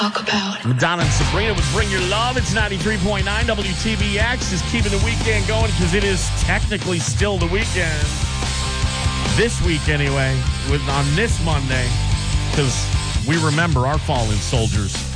talk about. Madonna and Sabrina with Bring Your Love. It's 93.9 WTBX is keeping the weekend going because it is technically still the weekend. This week, anyway, on this Monday, because we remember our fallen soldiers.